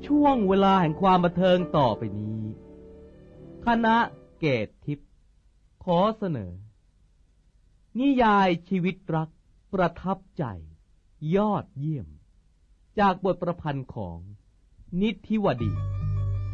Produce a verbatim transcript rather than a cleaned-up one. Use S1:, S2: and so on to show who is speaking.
S1: ช่วงเวลาแห่งความบันเทิงต่อไปนี้คณะเกตทิพย์ขอเสนอนิยายชีวิตรักประทับใจยอดเยี่ยมจากบทประพันธ์ของนิธิวดี